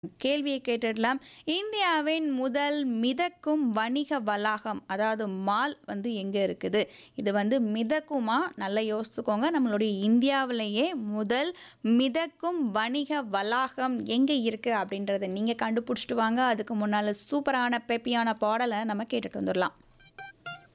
கேள்வியை கேட்டுடலாம். இந்தியாவின் முதல் மிதக்கும் வணிக வளாகம், அதாவது மால் எங்க இருக்குது? இது மிதக்குமா? நல்லா யோசிச்சுக்கோங்க. நம்மளுடைய இந்தியாவிலேயே முதல் மிதக்கும் வணிக வளாகம் எங்க இருக்கு அப்படின்றத நீங்க கண்டுபிடிச்சிட்டு வாங்க. அதுக்கு முன்னால சூப்பரான பெப்பியான பாடலை நம்ம கேட்டுட்டு வந்துடலாம்.